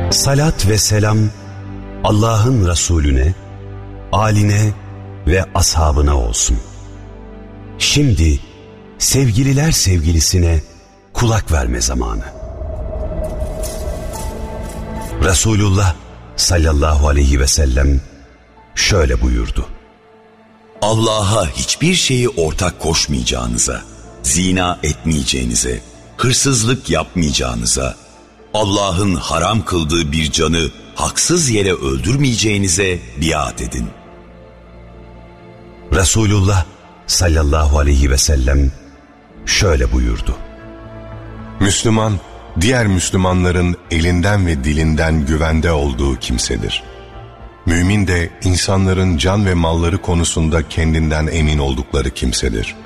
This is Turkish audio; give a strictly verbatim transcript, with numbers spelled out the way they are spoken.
Salat ve selam Allah'ın Resulüne, âline ve ashabına olsun. Şimdi sevgililer sevgilisine kulak verme zamanı. Resulullah sallallahu aleyhi ve sellem şöyle buyurdu: Allah'a hiçbir şeyi ortak koşmayacağınıza, zina etmeyeceğinize, hırsızlık yapmayacağınıza, Allah'ın haram kıldığı bir canı haksız yere öldürmeyeceğinize biat edin. Resulullah sallallahu aleyhi ve sellem şöyle buyurdu: Müslüman, diğer Müslümanların elinden ve dilinden güvende olduğu kimsedir. Mümin de insanların can ve malları konusunda kendinden emin oldukları kimsedir.